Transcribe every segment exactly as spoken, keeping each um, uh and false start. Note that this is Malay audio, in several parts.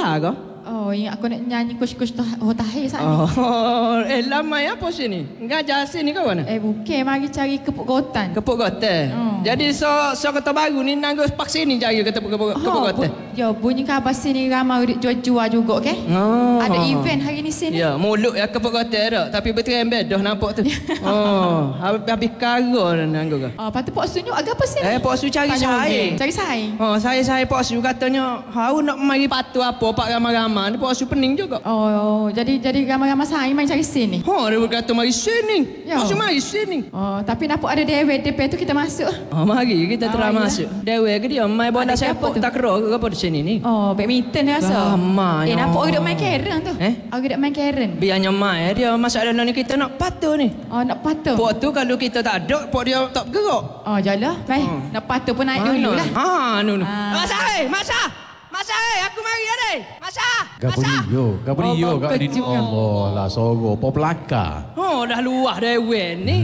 lah kau? Oh, ingat aku nak nyanyi kush-kush hotahir saat oh, ni. Oh, eh lamai apa sini? Ngajar sini kau mana? Eh, bukan. Mari cari kepuk gotan. Kepuk gotan. Oh. Jadi so so kota baru ni nanggo pak sini cari kepuk kepuk kepuk Oh, gotan. bu- ya, bunyi khabar sini ramai udik jual-jual juga, ke? Oh. Ada event hari ni sini. Ya, mulut ya kepuk gotan dah. Tapi betul bedah nampak tu. oh, habis habis karo nanggo kau. Oh, lepas tu Pak Su nyuk agak apa sini? Eh, Pak Su cari saya. Cari saya. Oh, saya saya Pak Su katanya, "Hau nak mari patu apa pak ramai-ramai." Ni Pak Su pening juga. Oh, oh, jadi jadi ramai-ramai saya main cari sini. Oh, dia berkata mari sini. Ya. Pak Su mari sini. Oh, tapi nampak ada dewe depan tu kita masuk. Oh, mari kita Oh, terus iya. masuk. Dewe ke dia main bola Ada siapa sepak tu? takraw ke apa di sini ni? Oh, badminton dia rasa. Ramai, Eh, nampak oh. orang duk main keren tu. Eh? Orang duk main keren. Biarnya main dia masuk dalam ni kita nak patu ni. Oh, nak patuh. Pok tu kalau kita tak ada, pok dia tak bergerak. Oh, jalah. Baik, Oh. nak patuh pun naik dulu lah. Ha, nu nu. Ah. Masa eh, masa. Masa eh, aku mari ade. Masa. Gabriyo, Gabriyo Oh, kat ni. kejut. Allah lah, soro apa pelakar. Oh, dah luah dewe ni.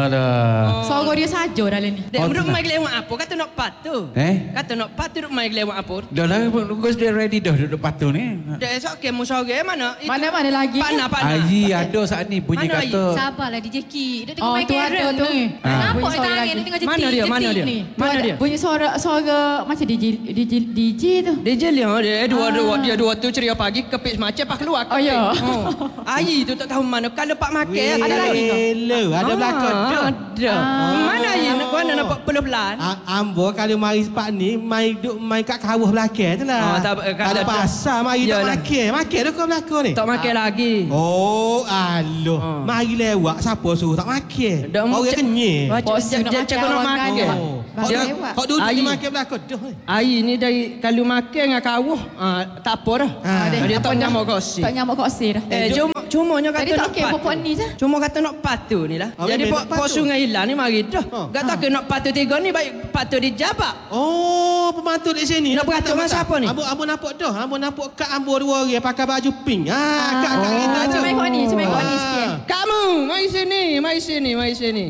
Alah. Suara dia saja dalam ni. Dek Oh, duk tak. main lewat apa? Kata nak patu. Eh? Kata nak patu duk main lewat apa? Dah lah, kau sudah ready dah duduk patu ni. Dek esok ke mu sore mana? Itu- Mana-mana lagi? Panah panah. Ayi ada saat ni bunyi Mana kata. Sabarlah D J Ki. Dia tengok Oh, main tu ada keren tu. ni. Ah. Nampak Bunyi dia suara tangan lagi. dia tengok jetik. Mana dia? Mana jetik dia? ni. Mana dia? Bunyi suara suara macam D J D J D J tu. Dia jelia dia dua dua dia dua tu ceria pagi kepit semacam pas keluar. Oh, ya. Oh. Ayi tu tak tahu mana kalau pak makan Ada lagi ke? Hello, ada belakang dah. Ada. Mana ayi nak mana nampak pelan-pelan. Ah, ambo kalau mari sepak ni, mai duk mai kat kawah belakang tu lah. Oh, tak- eh, Ada tak- pasal mari tak Yalah. makan. Makan dah kau belakang ni. Tak makan lagi. Oh, aloh. Oh. Mari lewat siapa suruh tak makan. Dah Orang cek- kenyang. Cek- Bos cek- nak cek- makan cek kau nak orang makan. kaya. Oh. Hak Dia duduk- lewat. hak duduk Ayi. ni makan belakang dah. Ayi ni dari kalau makan dengan kawah ah, tak apa dah. Ah, dia dia apa tak dah? nyamuk kosi. Tak nyamuk kosi dah. Eh, cuma cumanya kata Tadi tak nak okey patu. pokok ni je. Cuma kata nak patu ni lah. Oh, Jadi memang pok nak pok patu. sungai hilang ni mari dah. Oh. Gak tak ke nak patu tiga ni baik patu di Jabak. Oh, pembantu di sini. Nak beratur dengan siapa ni? Ambo ambo nampak dah. Ambo nampak kak ambo dua orang pakai baju pink. Ah, kak kak kita Ah, tu. cuma ikut ni, cuma ikut ni sikit. Kamu, mari sini, mari sini, mari sini.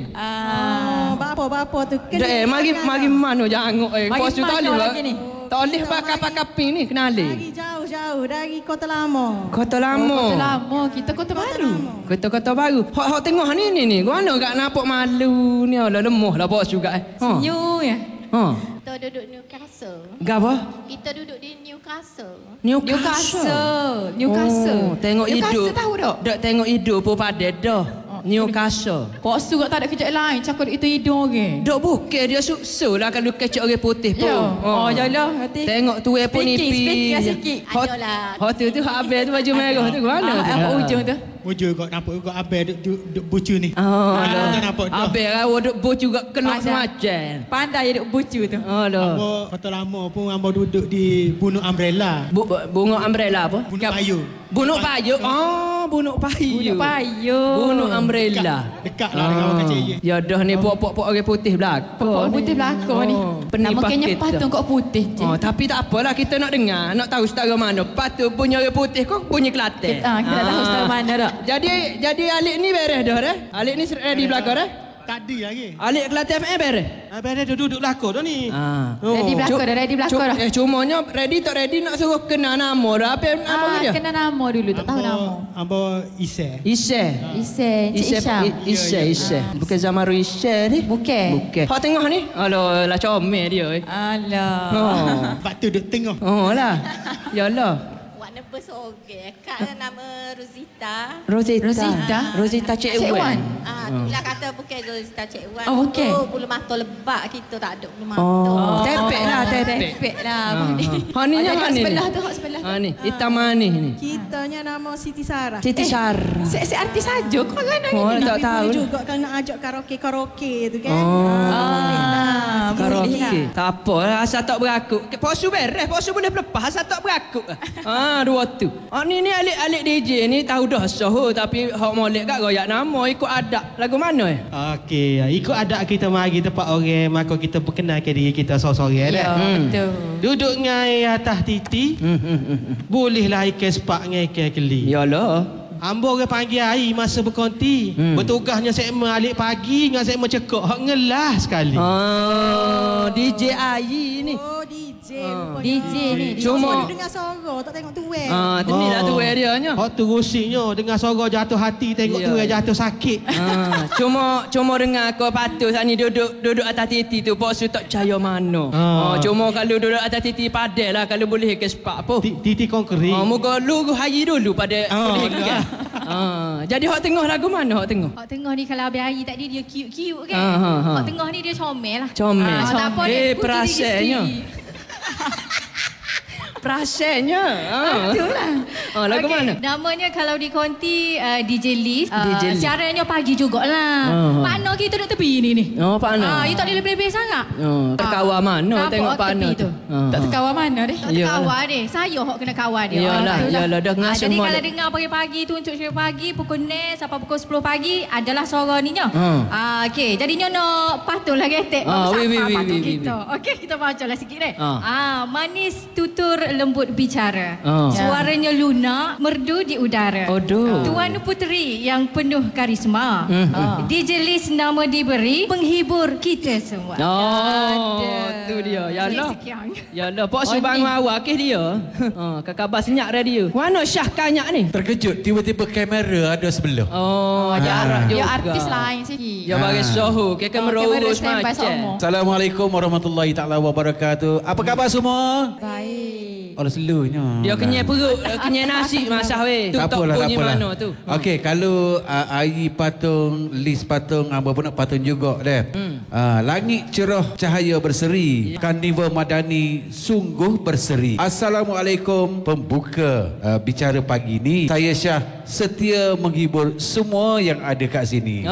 Ah, Bapa bapa tu Dah, eh, mari mari mana jangan eh. Mari Pos tu tak mana boleh. lagi ni? Tak boleh pakai-pakai pink ni kenali. Dari jauh-jauh dari Kota Lama. Kota Kota lama. lama, kita kota baru. Kota-kota baru. Hak hak tengok ni ni ni. Gua nak gak nampak malu ni lah lemah lah bos juga eh. Ha. New ya. Ha. Kita duduk Newcastle. Gapa? Kita duduk di Newcastle. Newcastle. Newcastle. Oh, tengok Newcastle hidup. tahu tak? Dak tengok hidup pun padat dah. Newcastle. Pak Su tak ada kerja lain, cakap itu hidung orang. Dok bukan dia suksu lah kalau kecik orang putih pun. Ya. Oh, jalah hati. Tengok tu eh pun Speaking, nipis. speaking sikit. Hot, Ayolah. hot tu tu habis tu baju merah tu mana? Ah, tu? apa ujung tu? Bujur kau nampak kau abang duk duk- duk bucu ni. Oh, Ah, dah. tu nampak dah. Habis rawa duk bu juga kena Pandai. semacam. Pandai duk bucu tu. Oh, dah. Ambo kota lama pun ambo duduk di Bunuh Umbrella. Bu, bunga umbrella apa? Bunuh Payu. Bunuh payu. Oh, bunuh payu. Bunuh payu. Bunuh umbrella. Dekat lah dengan orang kecil je. Ya dah ni pok-pok orang putih belakang. Pokok putih belakang ni. Oh, pening Nama kayaknya paket patung dah. kok putih je. Oh, tapi tak apalah kita nak dengar, nak tahu setara mana. Patut punya orang putih kok bunyi Kelantan. Ah, kita nak tahu setara mana dah. Jadi jadi Alik ni beres dah dah. Alik ni ready belakang dah. Tadi lagi. Alik Kelantan F M beres. Abang dia duduk belakang dah ni. Ah. Ready belakang Cu- dah, ready belakang cu- dah. Eh cumanya ready tak ready nak suruh kenal nama dah. Apa nama Ah, dia? kena nama dulu, tak tahu nama. Ambo Ise. Isye. Ise, Cik Isye, Isyam. I- Isye, Isye. Bukan Zamaru Isye ni. Bukan. Bukan. Hak tengah ni. Alah, lah comel dia. Eh. Alah. Oh. Sebab tu duduk tengah. Oh lah. Yalah. Warna bersorga. Kak nama Rosita. Rosita. Rosita. Rosita Cik Cik Wan. Wan. Ah, tu lah kata bukan Rosita Cik Wan. Oh, bukan. Tu bulu mata lebak kita tak ada bulu mata. Oh, tepek lah, tepek. Tepek lah. Ha, Ni. ha. Ha, ni Ada yang kat mana ni? sebelah tu, kat sebelah tu. Ha ni, hitam manis ni. Kitanya nama Siti Sarah. Siti Syarah. Si, si artis saja kau kan hari Oh, ni. tak Tapi tahu. boleh juga kalau nak ajak karaoke-karaoke tu kan. Oh. Ah, Karaoke. Tak apa lah, asal tak berakut. Posu beres, posu boleh berlepas, asal tak berakut. Ah, dua tu. Ah, ni ni alik-alik D J ni tahu dah sah, tapi hak molek kat royak nama ikut adat. Lagu mana eh? Okey, ikut adat kita mari tempat orang, maka kita perkenalkan diri kita seorang-seorang Ya, dah. betul. Duduk ngai atas titi, Hmm, hmm, hmm. bolehlah ikan sepak ngai ikan keli. Yalah. Ambo orang panggil air masa berkonti. Hmm. Bertugasnya segmen alik pagi dengan segmen cekak. Hak ngelah sekali. Ah, D J Ayi ni. Oh D J. J Ah. rupanya. D J ni. D J. Cuma- Cuma dengar suara, tak tengok tuan. Ah, tu ni lah tu eh dia nya. Hak tu rusiknya dengar suara jatuh hati tengok Ya, tu ya. jatuh sakit. Ah, cuma cuma dengar kau patut saat ni duduk duduk atas titi tu Pak Su tak percaya mana. Ah. Ah, cuma kalau duduk atas titi padai lah kalau boleh ke sepak apa. Ti- Titi konkret. Ah, muka lu hari dulu pada Oh, boleh ke. Ah, jadi hak tengah lagu mana hak tengah? Hak tengah ni kalau habis hari tadi dia cute-cute kan. Ah, ha, ha. Hak tengah ni dia comel lah. Comel. Ah, tak apa dia Eh, putus perasaannya. diri Perasaannya. Ah. Itulah. Ah, lagu Okey, mana? Namanya kalau di konti uh, D J List. Uh, D J List. Siarannya pagi jugalah. Ah. Partner kita duduk tepi ni ni. Oh, partner. Ah, you tak boleh lebih-lebih sangat. Oh, terkawal mana Nampak tengok tepi partner tu. Ah. Tak terkawal mana deh? Tak Yalah. terkawal deh. Saya hok kena kawal dia. Yalah, Ah, itulah. yalah, dah dengar Ah, Jadi semua kalau dah. dengar pagi-pagi tu untuk show pagi pukul enam sampai pukul sepuluh pagi adalah suara ni nya. Ah. Ah, okey. Jadinya nak patutlah getek. Ah, Baru wi, wi, sapa wi, patut wi, wi, kita. Okey, kita bacalah sikit deh. Ah. Ah, manis tutur lembut bicara. Ah. Suaranya lunak, merdu di udara. Aduh. Tuan Puteri yang penuh karisma. Hmm. Ah. D J List nama diberi penghibur kita semua. Oh, Ada. tu dia. Yalah. Sekian. Yalah, Pak Su Oh, bangun ni. awal kes dia. Ha, kakabar senyap radio. Mana Syah kanyak ni? Terkejut tiba-tiba kamera ada sebelah. Oh, dia Ah. arak juga. Dia artis lain sikit. Dia bagi Ah. soho, ke kamera kamera urus standby macam. sama. Assalamualaikum warahmatullahi taala wabarakatuh. Apa khabar semua? Baik. Oh, selunya. Dia kenyai perut, kenyai nasi masah weh. Tu Tak tak apalah, tak bunyi apalah. mana tu. Okey, kalau uh, air patung, list patung, apa pun nak patung juga deh. Hmm. Uh, langit cerah, cahaya berseri. Karnival Madani sungguh berseri. Assalamualaikum pembuka uh, bicara pagi ni. Saya Syah setia menghibur semua yang ada kat sini.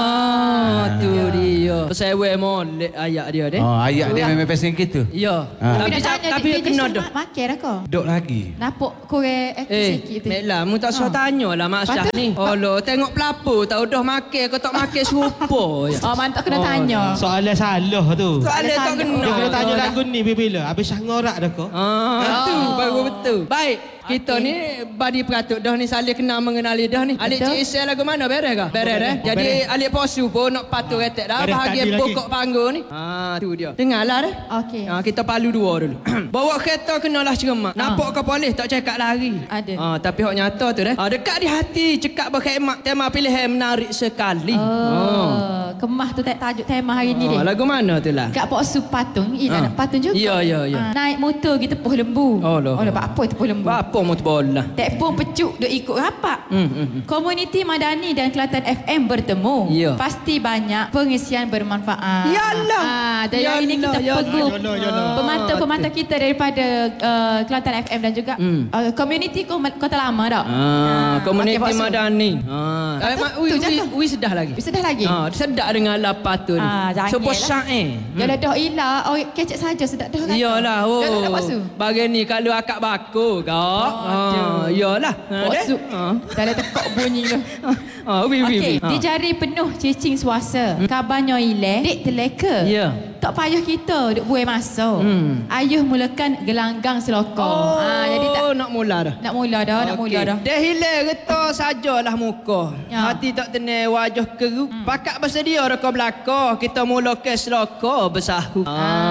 Ah, tu dia. Pesewe molek ayat dia deh. Oh, ayat dia memang pasal gitu. Ya. Ah. Tapi tapi kena dah. Makan dah kau. Duk lagi. Nampak korek aktif Eh, sikit tu. Meklah, mu tak suruh tanya lah Mak Syah Patut. ni. Allah, tengok pelapur tahu dah makan kau tak makan serupa je. Oh, mantap kena Oh, tanya. Soalan salah tu. Soalan tak kena. Dia kena tanya Soalan. lagu ni bila habis Syah ngorak dah kau. Ah, tu baru betul. Baik, kita Okey. ni badi peratuk dah ni saling kenal mengenali dah ni. Alik Betul. Cik Isel lagu mana beres ke? Beres eh. Oh, Jadi beres. alik posu pun nak patuh retek dah Beres bahagian tadi lagi. pokok panggung ni. Ah, tu dia. Dengarlah dah. Okey. Ah, kita palu dua dulu. Bawa kereta kenalah cermat. Nampak ke polis tak cakap lari. Ada. Ah, tapi hak nyata tu dah. Ah, dekat di hati cekak berkhidmat tema pilihan menarik sekali. Oh, kemah tu tak tajuk tema hari ni Oh, dia. lagu mana tu lah? Kat Pok Su patung. Ih, Ah. nak patung juga. Ya, ya, ya. Ah, naik motor kita tepuh lembu. Oh, loh. Oh, lepas apa tepuh lembu? Apa mu tu bola? Telefon pecuk duk ikut rapat. Hmm, hmm, hmm. Komuniti Madani dan Kelantan F M bertemu. Ya. Pasti banyak pengisian bermanfaat. Yalah. Ah, dan hari ini kita Yalah, peguh yalah, yalah. pemantau-pemantau kita daripada uh, Kelantan F M dan juga Hmm. uh, komuniti Ko- Kota Lama dah. Ah, komuniti okey, Pak Su. Madani. Ah. Eh, Tu- mak, tu ui, je ui, tu. ui sedah lagi. Sedap lagi. Ah, sedap dengan lapar tu ni. Ah, jangan Sebuah lah. syair. Ya dah dah ilah. Oh, kecek saja sedap dah kan. Iyalah, oh. Dah dah dah Pak Su. Bagi ni kalau akak baku kau. Ah, iyalah. Ah, Pak deh. Su. Ah. Dah ada tekok bunyi tu. Ah, wi wi wi. Okey, Ah. di jari penuh cicing suasa. Kabarnya ileh, dik teleka. Ya. Tak payah kita duk buai masa. Hmm. Ayuh mulakan gelanggang selokong. Oh, Ah, jadi tak nak mula dah. nak mula dah, nak Okey. mula dah. Dah hilang reta sajalah muka. Ya. Hati tak tenang, wajah keruk. Hmm. Pakak bersedia reka belaka. Kita mula ke selaka bersahu.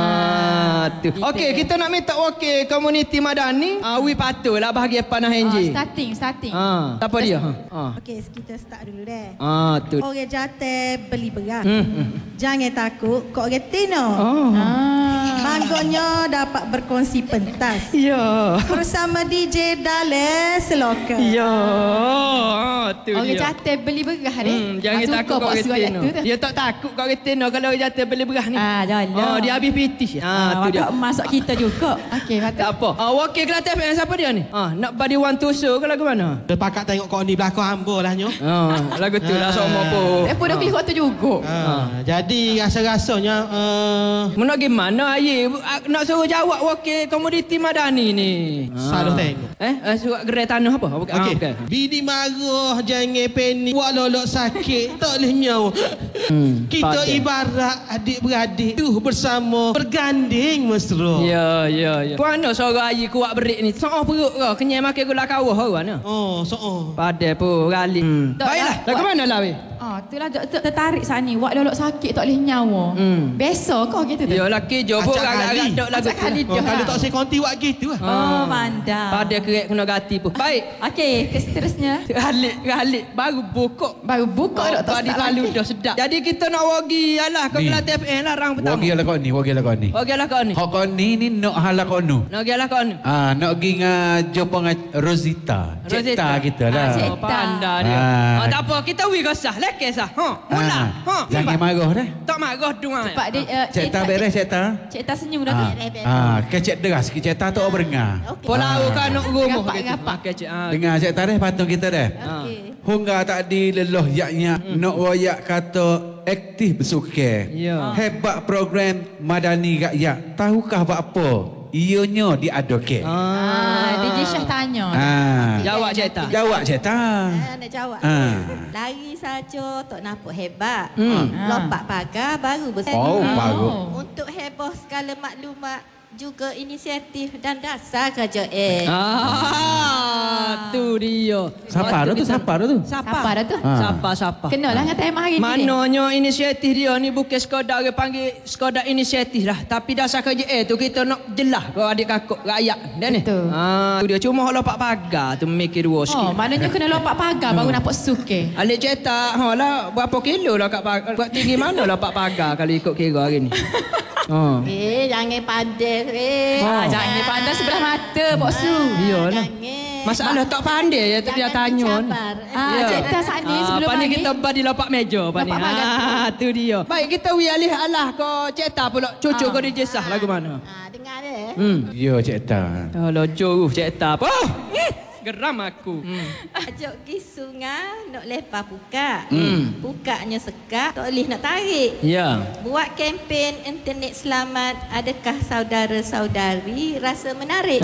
Ah, tu. Gitu. Okey, kita nak minta wakil komuniti Madani. Ah, wi patutlah bahagian panah Ah, enjin. starting, starting. Ah, tak apa dia? Ha. Ah. Okey, kita start dulu deh. Ah, tu. Orang jatuh beli beras. Hmm, hmm. Jangan takut, kok orang tino. Oh. Ah. Manggonya dapat berkongsi pentas. Ya. Bersama D J Dale Seloka. Ya. Ah, tu Orang dia. jatuh beli beras deh. Hmm, jangan Ah, takut suka kau Pak Su ayat retino. tu tu. Dia tak takut kau retino kalau orang jatuh beli beras ni. Ah, jalan. Oh, dia habis pitis. Ah, Ah, tu dia. dia masuk kita juga. Okey, Tak patut. apa. Ah, wakil Kelantan F M siapa dia ni? Ah, nak badi one tusu ke lagu mana? Lepas kak tengok kau ni belakang hamba lah nyo. Ah, lagu tu lah semua pun. Eh, pun dah klik waktu juga. Ah, jadi rasa-rasanya uh, Mu nak gimana aye? Ah, nak suruh jawab wakil komuniti Madani ni. Selalu tengok. Eh, ah, surat gerai tanah apa? Okey. Okey. Okay. Bini marah jangan panik. Buat lolok sakit tak boleh nyau. Hmm, Kita pakai. ibarat adik-beradik tu bersama berganding mesra. Ya, ya, ya. Puana suara aye kuat berik ni. Soal perut kau, kenyai makan gula kawah kau mana? Oh, so oh. Padahal pun ralik. Hmm. Tak Baiklah, lah, lagu buat. mana lah weh? Ah, itulah dok dok tertarik saat ni. Wak lolok sakit tak boleh nyawa. Hmm. Biasa kau gitu tu. Ya laki jobo Acak agak-agak kali. dok lagu. Acak kali. Oh, kalau tak saya konti buat gitu lah. Oh, mantap. Pada kerek kena ganti pun. Baik. Okey, ke seterusnya. Galik, galik. Baru bokok. Baru buka Oh, dok tak tadi start lalu lagi. dah sedap. Jadi kita nak wagi alah kau Ni. Kelantan F M lah rang pertama. Wagi lah kau ni, wagi lah kau ni. Wagi lah kau ni. Hak kau ni ni nak halak kau nu. Nak wagi lah kau ni. Ah, nak pergi dengan jumpa dengan Rosita. Cipta kita lah. Ah, Cik. Oh, pandai dia. Ah. Ah, tak apa, kita wi kau sah. Lekeh sah. Ha, mula. Ah, Ha. jangan marah dah. Tak marah dua. Cepat dia uh, Cik Ta beres, Cik Ta. Cik Ta senyum dah tu. Ah, ah, kecek deras sikit Cik Ta tak berengah. Okey. Pola Ah. kan nak rumah. Gapak, gitu. gapak. Okey, cik. Ah. Dengar Cik Ta deh patung kita deh. Okey. Hingga tadi leloh yaknya nak royak kata aktif bersuka. Ya. Hebat program Madani Rakyat. Tahukah apa? Ianya diadvocate. Ah, D J Syah tanya. Ah. Jawab Cik Ta. Jawab Cik Ta. Ah, nak jawab. Ah. Lari saja tak nampak hebat. Hmm. Lompat pagar baru besar. Oh, baru. Untuk heboh segala maklumat juga inisiatif dan dasar kerja eh. Ah, tu dia. Siapa Waktu tu? kita- Siapa tu? Siapa? Siapa dah tu? Ah. Siapa, siapa? Kenalah dengan tema hari ni. Mananya inisiatif dia ni bukan sekadar orang panggil sekadar inisiatif lah. Tapi dasar kerja eh tu kita nak jelas kau adik kakak rakyat. Dia ni. Betul. Ah, tu dia cuma hak lompat pagar tu mikir dua Oh, sikit. maknanya kena lompat pagar baru nampak suke. Alik cetak, ha lah berapa kilo lah kat pagar. Buat tinggi mana lompat pagar kalau ikut kira hari ni. Ha. Eh, jangan pandai eh. Ah, jangan pandang sebelah mata, Pak Su. Iyalah. Jangan. Masalah tak pandai ya tu dia Jangan tanya ni. mencabar. Ah, Ya. Cik Ta saat ni Ah, sebelum pani pagi. kita badi lompat meja pani. Lompat pagar. Ah, tu dia. Baik kita wi alih alah kau cetak pula cucu Ah. kau D J Sah lagu mana? Ah, dengar dia. Hmm. Ya Cik Ta. Kalau jauh cetak apa? Oh, geram aku. Hmm. Ajak pergi sungai nak lepas pukat. Hmm. Pukaknya sekat, tak boleh nak tarik. Ya. Buat kempen internet selamat, adakah saudara-saudari rasa menarik?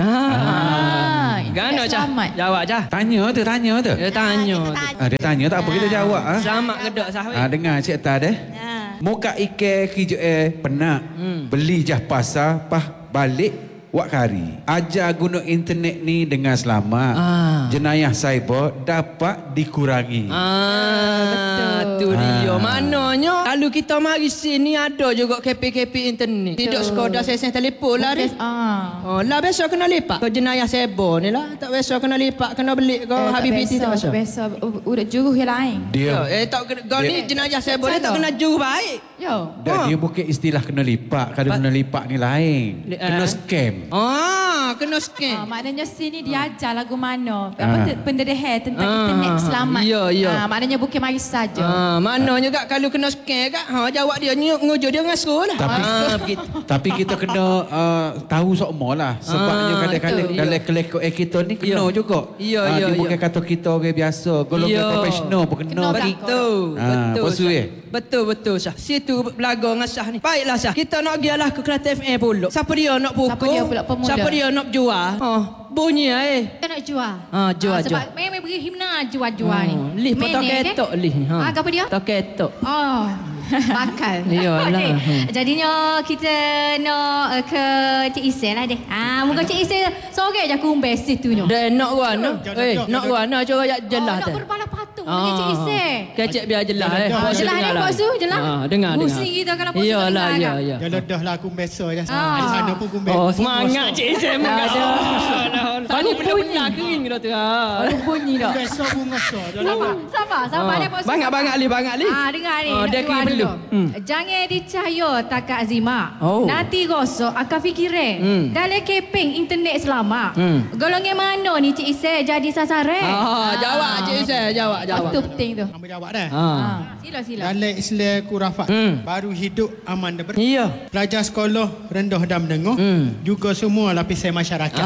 Ah. Ah, Gano internet cah? selamat. Jawab cah. Tanya tu, tanya tu. Dia tanya. kita tu. tanya. Ah, dia tanya tak apa kita jawab ah. Selamat kedok sah. Ah, dengar Cik Ta deh. Ha. Muka ike kijo eh penak. Hmm. Beli jah pasar pah balik wak kari. Ajar guna internet ni dengan selamat. Ah. Jenayah cyber dapat dikurangi. Ah, betul. Tu dia. Maknanya kalau kita mari sini ada juga K P K P internet. Tidak sekadar sesen telefon lah ni. Ah. Oh, lah besok kena lipat. Kau jenayah sebo ni lah. Tak besok kena lipat, kena beli kau Eh, habis piti tak besok. Biasa udah juruh yang lain. Dia Eh tak kena- kau ni Dia- jenayah sebo ni tak kena jauh baik. Yo. dah, dia bukan istilah kena lipat. Kalau kena lipat ni lain. Li- Kena ah. scam. Ah, kena Ah, scan. maknanya sini diajar lagu mana Ah. apa tu pendedeh tentang Ah, internet selamat. ya, ya. Ah, maknanya bukan mari saja. Ah, maknanya kak kalau kena scan kak, ha jawab dia nyuk ngujo dia ngasuh lah. Tapi- ah, begitu. Tapi kita kena uh, tahu semua lah. Sebabnya Ah, kadang-kadang betul, dalam ya. kelekok eh kita ni kena Ya. juga. Ya, Ah, ya, dia ya. bukan kata kita orang biasa. Golongan Ya. profesional pun kena. Kena lagi. belakang. Betul, Ah, betul. Bosu, Syah. eh? Betul, betul Syah. Situ belaga dengan Syah ni. Baiklah Syah, kita nak pergi lah ke Kelantan F M pula. Siapa dia nak pukul? Siapa dia pula pemula? Siapa dia nak jual? Oh, bunyi lah eh. Kita nak jual. Ah, jual, Ah, sebab jual. memang beri himna jual-jual ni. Oh, lih pun tak Menek, ketok eh? lih. Ah, apa dia? Tak ketok. Oh, bakal. Iyalah. Okey. Hmm. Jadinya kita nak uh, ke Cik Isel lah deh. Ah, muka Cik Isel sore je kumbes situ nyo. Dan nak guana. Jangan, Eh, jangan, nak jangan. guana coba ya Oh, jelas nak tu. berbala patung dengan Cik Isel. Kecek biar jelas eh. Jelas, Pak Su jelas dengar ni, lah. Pak Su, jelas. Ah, dengar dengar. Pusing kita kalau Pak Su tak Iyalah, dengar ya kan? ya. Dia ledah lah aku besok je. Ah. Di sana pun aku Oh, semangat Cik Isel mengajar. Baru bunyi. benar kering dah tu. ah. Baru bunyi dah. Besok pun ngosor. Sabar, sabar, sabar Ah. dia Pak Su. Banyak-banyak li, banyak li. Ah, dengar ni. Ah, nak dia keluar kena dulu. dulu. Hmm. Jangan dicahaya takat Azima. Oh. Nanti gosok akan fikiran. Hmm. Dalam keping internet selama. Hmm. Golongan mana ni Cik Isel jadi sasaran? Ah, jawab Cik Isel, jawab, jawab. Itu penting tu. Ambil jawab dah. Ah. Ah. Sila sila. Dalam Islam Kurafat Hmm. baru hidup aman dan ber. Iya. Pelajar sekolah rendah dan menengah Hmm. juga semua lapisan masyarakat.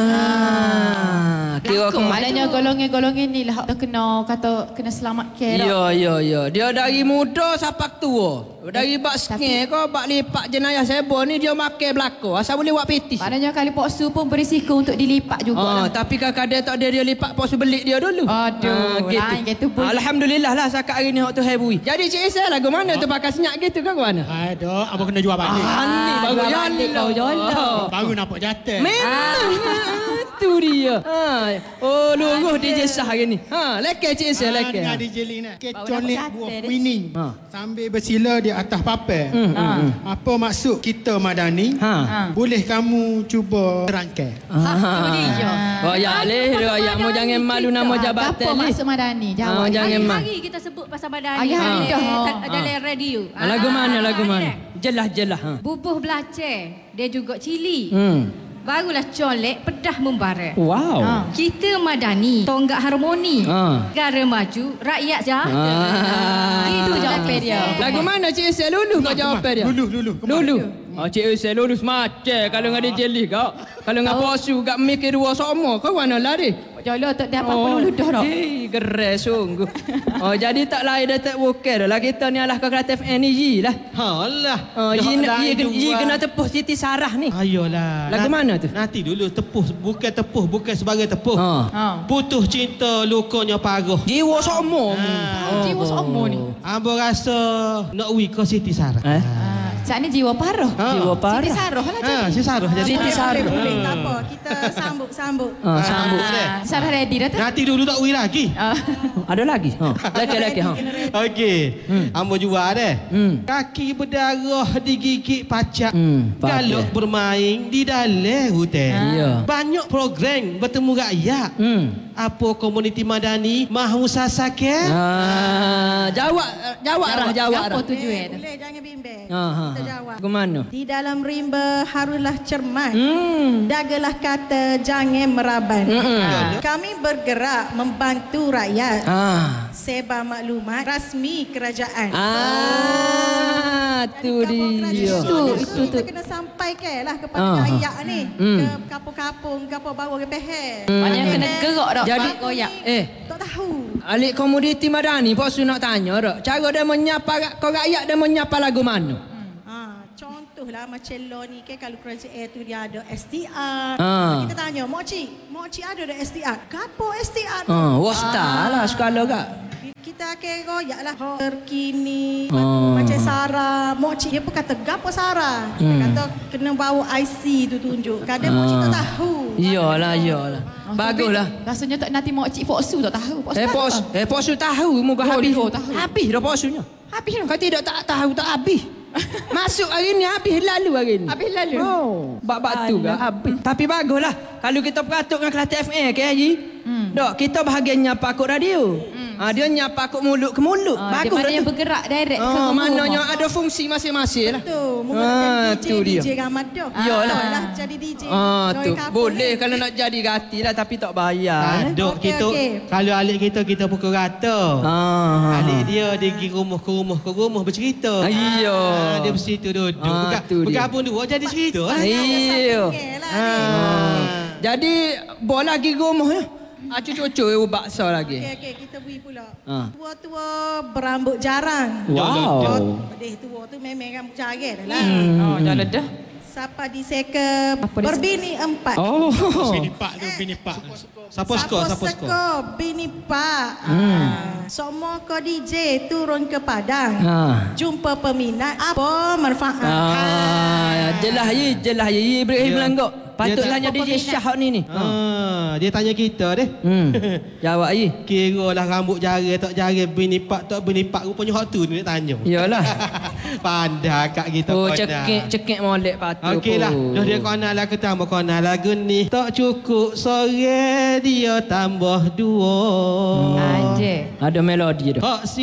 Ah. Kira Kira aku maknanya golongan-golongan ni lah dah kena kata kena selamatkan. dah. Ya, ya, ya. Dia dari muda sampai tua. Dari bak skin kau, bak lipat jenayah sebo ni dia makan belakang. Asal boleh buat peti. Maknanya kali Pak Su pun berisiko untuk dilipat juga. Ah, lah. tapi kadang-kadang tak ada dia lipat pos belik dia dulu. Aduh, lain gitu pun. Alhamdulillah lah sakat hari ni waktu hebui. Jadi Cik Isel lagu mana tu pakai senyap gitu kan ke mana? Aduh, abang kena jual balik. Ah, ni baru jual jalan. balik kau, yolo. Baru nampak jatuh. Memang. Ah. Tu tu dia. Ha. Oh, luruh D J Sah hari ni. Ha, lekeh Cik Isel, Ah, lekeh. dengan D J Lee nak. Baru Kecolik dapat buah kata dia. kuning. Ha. Sambil bersila di atas papel. Hmm, hmm, hmm. Apa maksud kita Madani? Ha. Boleh kamu cuba rangkai? Tu dia. Royak leh, royak mu jangan malu nama jabatan Apa ni. maksud Madani? Ha, Jawab. jangan malu. Hari-hari kita sebut pasal Madani. Hari-hari Ha. dah. Ta- Dalam radio. Ha, lagu mana, lagu Ah, mana? ni. Jelas-jelas. Ha. Bubuh belacer. Dia juga cili. Hmm. Barulah colek pedah membara. Wow. Ha. Kita Madani, tonggak harmoni. Ha. Negara maju, rakyat sejahtera. Ah. Itu jawapan dia. Lagu mana Cik Isel? Lulu kau jawapan dia? Lulu, lulu. Kembali. Lulu. Oh, Cik Isel lulus macam kalau dengan dia jelih kau. Kalau dengan posu kau mikir dua sama kau mana lari? Jolo tak ada apa-apa lulu dah dah. Eh, geres sungguh. Oh, jadi tak lain dah tak bukan lah. Kita ni alah kau kata F N I lah. Ha Allah. Oh, Dah ye lain ye ye jual. kena tepuh Siti Sarah ni. Ayolah. Lagu Nat- mana tu? Nanti dulu tepuh, bukan tepuh, bukan sebagai tepuh. Ha. Ha. Putus cinta lukanya paruh. Jiwa sama. Oh, jiwa sama ni. Ambo rasa nak wi ke Siti Sarah. Eh? Ah, saat ni jiwa paruh. Ha. Jiwa parah. Siti Saroh lah Ha, jadi. si Sarah jadi. Siti Sarah. Boleh, boleh. Tak apa. Kita sambut, sambut. Ha, sambut. Ah, Sarah ready dah tu. Nanti dulu tak wi lagi. Ah. Ada lagi? Ha. Lagi lagi ha. Okey. Hmm. Ambo jual deh. Hmm. Kaki berdarah digigit pacak. Hmm, Galuk pakai. bermain di dalam hutan. Ya. Banyak program bertemu rakyat. Hmm. Apa komuniti Madani mahu sasakan? Ah, jawab jawab Rah, jawab Apa Rah. tujuan tu? Boleh, jangan bimbang. Ha ha. Kita jawab. Ke mana? Di dalam rimba haruslah cermat. Hmm. Dagalah kata jangan meraban. Mm-mm. Kami bergerak membantu rakyat. Ah. Sebar maklumat rasmi kerajaan. Ah, tu dia. Itu, itu, kita tu. kena sampaikan lah kepada Ah. rakyat ni. Hmm. Ke kampung-kampung, kampung bawah ke peher. Banyak kena gerak dah. Jadi Pak goyak. eh Tak tahu. alik komoditi Madani Pak Su nak tanya rak. Cara dia menyapa kau rakyat dia menyapa lagu mana? Ha, contohlah macam lo ni ke kalau kerajaan tu dia ada S T R. Ah. Kita tanya, Mak Cik, Mak Cik ada ada S T R? Gapo S T R? Ha, wasta lah sekala kak. Kita ke goyak lah oh, terkini Oh. macam Sarah. Mak Cik dia pun kata gapo Sarah? Dia Hmm. kata kena bawa I C tu tunjuk. Kadang Mak Cik tak Ah. tahu. Iyalah, iyalah. Ah, Baguslah. tapi Rasanya tak nanti mak cik Foksu tak tahu. Foksu Eh tak pos, tahu. eh pos tahu muka Oh, habis. dia tahu. Habis dah posunya. Habis dah. Kau tidak tak tahu tak habis. Masuk hari ni habis lalu hari ni. Habis lalu. Oh, bab-bab tu kan habis. Tapi baguslah kalau kita peratuk dengan Kelantan F M ke Haji. Hmm. Dok, kita bahagian nyapa kod radio. Hmm. Ha, dia nyapa kod mulut ke mulut. Ah, dia Bagus mana dah yang tu. bergerak direct ke Oh, rumah. maknanya ada fungsi masing-masing lah. Tu, Ah, menggunakan tu D J, dia. D J Ramadan. Iyalah. lah jadi D J. Ah, Roy tu. Kapur Boleh ni. kalau nak jadi gati lah tapi tak bayar. eh. Duk Okey, kita okey. kalau alik kita kita pukul rata. Ah. Alik dia dia pergi rumah ke rumah ke rumah bercerita. Ah, iya. Ah, dia mesti tu duduk. Ah, Bukan tu dia. bergabung dua jadi cerita. ah. Iya. Okey lah ni. Ah. Jadi bola lagi rumah ya. Ah cucu-cucu eu bakso lagi. Okey, okey, kita beri pula. Ah. Tua-tua berambut jarang. Wow. Deh, tua tu memang rambut jarang dah lah. Hmm. Oh, jalan dah. Siapa diseka Apa dia berbini empat. Oh. Bini pak tu, bini pak. Siapa skor? Siapa skor? seko bini pak. Hmm. Ah. Semua ko D J turun ke Padang. Ha. Jumpa peminat apa manfaat. Ah, jelas ye, jelas ye Ibrahim Dia- Langgok. Patut dia- tanya D J Syah ni ni. Ah, dia tanya kita deh. Hmm. Jawab ye. Kira lah rambut jari tak jari bini pak tak bini pak rupanya hak tu dia tanya. Iyalah. Pandai kak kita. Oh, pandai. cekik cekik molek patut. Okey lah. Dah dia kena lah kita tambah kena lagu ni. Tak cukup sore dia tambah dua. Aje. Ada melodi dah. Hak si